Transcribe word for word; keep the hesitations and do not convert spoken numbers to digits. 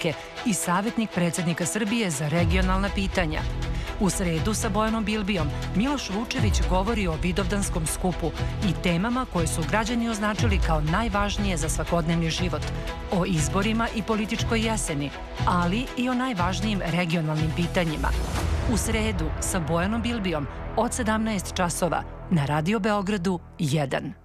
stranke i savjetnik predsjednika Srbije za regionalna pitanja. U sredu sa Bojanom Bilbijom Miloš Vučević govori o Vidovdanskom skupu i temama koje su građani označili kao najvažnije za svakodnevni život, o izborima i političkoj jeseni, ali i o najvažnijim regionalnim pitanjima. U sredu sa Bojanom Bilbijom od sedamnaest časova na Radio Beogradu jedan.